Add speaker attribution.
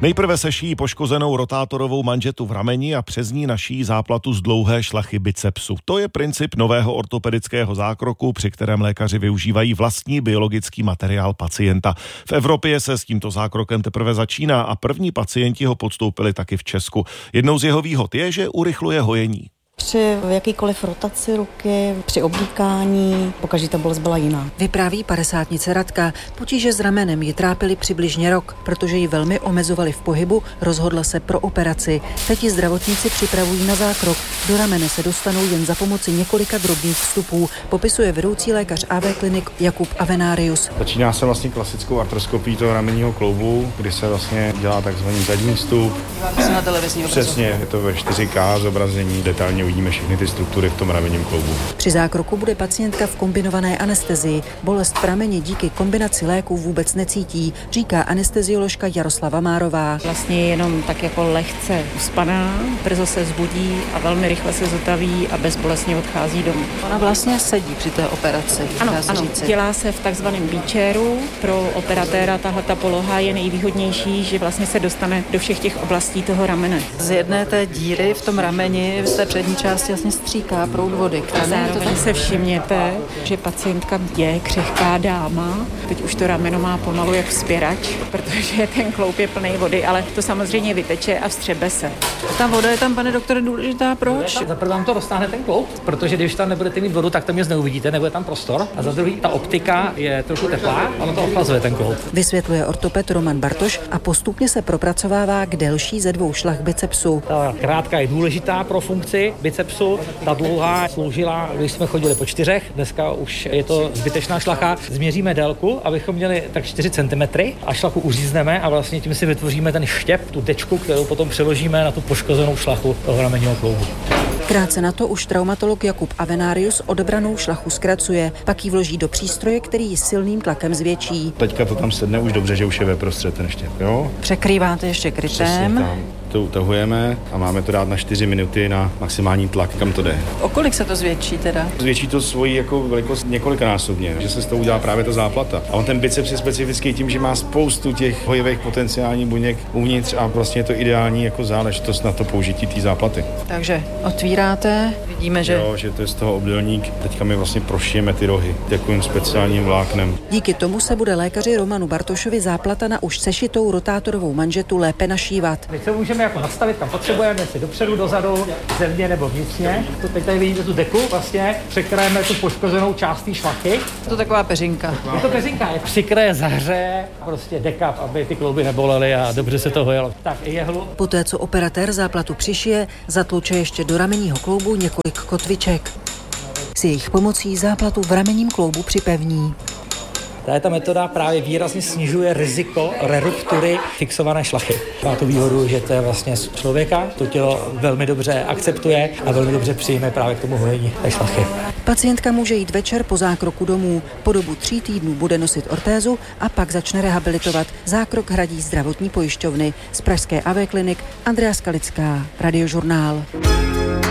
Speaker 1: Nejprve sešijí poškozenou rotátorovou manžetu v rameni a přes ní našijí záplatu z dlouhé šlachy bicepsu. To je princip nového ortopedického zákroku, při kterém lékaři využívají vlastní biologický materiál pacienta. V Evropě se s tímto zákrokem teprve začíná a první pacienti ho podstoupili taky v Česku. Jednou z jeho výhod je, že urychluje hojení.
Speaker 2: Při jakýkoliv rotaci ruky, při oblíkání, pokaždé ta bolest byla jiná.
Speaker 3: Vypráví padesátnice Radka. Potíže s ramenem ji trápily přibližně rok, protože ji velmi omezovali v pohybu, rozhodla se pro operaci. Teď ji zdravotníci připravují na zákrok. Do ramene se dostanou jen za pomoci několika drobných vstupů, popisuje vedoucí lékař AV Klinik Jakub Avenarius.
Speaker 4: Začíná se vlastně klasickou artroskopií toho ramenního kloubu, kdy se vlastně dělá takzvaný zadní vstup.
Speaker 3: Na televizní obrazovce.
Speaker 4: Přesně, je to ve 4K zobrazení, detailně uvidíme všechny ty struktury v tom ramenním kloubu.
Speaker 3: Při zákroku bude pacientka v kombinované anestezii. Bolest v rameni díky kombinaci léků vůbec necítí, říká anestezioložka Jaroslava Márová.
Speaker 5: Vlastně jenom tak jako lehce uspaná, brzo se zbudí a velmi rychle se zotaví a bezbolestně odchází domů.
Speaker 3: Ona vlastně sedí při té operaci.
Speaker 5: Ano, dělá se v takzvaném beachairu. Pro operatéra tahleta poloha je nejvýhodnější, že vlastně se dostane do všech těch oblastí toho ramene.
Speaker 3: Z jedné té díry v tom rameni z té přední části vlastně stříká proud vody.
Speaker 5: A zároveň se všimněte, že pacientka je křehká dáma. Teď už to rameno má pomalu jak vzpěrač, protože ten kloup je plný vody, ale to samozřejmě vyteče a vstřebe se.
Speaker 3: Ta voda je tam, pane doktore, důležitá. Proč?
Speaker 6: Za prvé vám to roztáhne ten kloup, protože když tam nebudete mít vodu, tak tam nic neuvidíte, nebude tam prostor. A za druhý, ta optika je trochu teplá, ono to ochlazuje ten kloup.
Speaker 3: Vysvětluje ortoped Roman Bartoš a postupně se propracovává k delší ze dvou šlach bicepsu.
Speaker 6: Ta krátká je důležitá pro funkci bicepsu, ta dlouhá sloužila, když jsme chodili po 4, dneska už je to zbytečná šlacha. Změříme délku, abychom měli tak 4 cm a šlachu uřízneme a vlastně tím si vytvoříme ten štěp, tu tečku, kterou potom přeložíme na tu poškozenou šlachu toho ramenního kloubu.
Speaker 3: Krátce na to už traumatolog Jakub Avenarius odebranou šlachu zkracuje, pak ji vloží do přístroje, který ji silným tlakem zvětší.
Speaker 4: Teďka to tam sedne už dobře, že už je ve prostřed ten štěp, jo?
Speaker 3: Překrýváte ještě krytem.
Speaker 4: To utahujeme a máme to dát na 4 minuty na maximální tlak, kam to jde.
Speaker 3: O kolik se to zvětší teda?
Speaker 4: Zvětší to svoji jako velikost několikanásobně, že se z toho udělá právě ta záplata. A on ten biceps je specifický tím, že má spoustu těch hojivých potenciálních buněk uvnitř a vlastně je to ideální jako záležitost na to použití té záplaty.
Speaker 3: Takže otvíráte, vidíme, že...
Speaker 4: Jo, že to je z toho obdélník. Teďka my vlastně prošijeme ty rohy takovým speciálním vláknem.
Speaker 3: Díky tomu se bude lékaři Romanu Bartošovi záplata na už sešitou rotátorovou manžetu lépe našívat.
Speaker 6: Teď se můžeme jako nastavit, kam potřebujeme, jestli dopředu, dozadu, zevně nebo vnitřně. Teď tady vidíte tu deku, vlastně překrajeme tu poškozenou část té šlachy.
Speaker 3: Je to taková peřinka.
Speaker 6: Je to peřinka, je přikryje, zahřeje, prostě dekap, aby ty klouby nebolely a dobře se to hojilo. Tak jehlu.
Speaker 3: Poté, co operatér záplatu přišije, zatluče ještě do ramenního kloubu několik kotviček. S jejich pomocí záplatu v ramenním kloubu připevní.
Speaker 6: Ta metoda právě výrazně snižuje riziko reruptury fixované šlachy. Má tu výhodu, že to je vlastně z člověka, to tělo velmi dobře akceptuje a velmi dobře přijme právě k tomu hojení té šlachy.
Speaker 3: Pacientka může jít večer po zákroku domů. Po dobu 3 týdnů bude nosit ortézu a pak začne rehabilitovat. Zákrok hradí zdravotní pojišťovny. Z pražské AV Klinik Andrea Skalická, Radiožurnál.